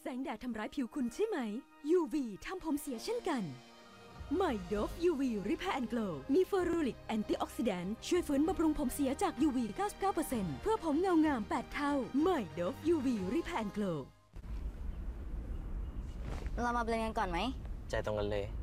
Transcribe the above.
งแดดทำร้ายผิวคุณใช่ไหม UV ทำผมเสียเช่นกันใหม่ Dove UV Repair and Glow มีเฟอรูริกแอนตี้ออกซิแดนต์ช่วยฟื้นบำรุงผมเสียจาก UV 99% เพื่อผมเงางาม 8 เท่าใหม่ Dove UV Repair and Glow เรามาเบลนกันก่อนไหมใจตรงกันเลย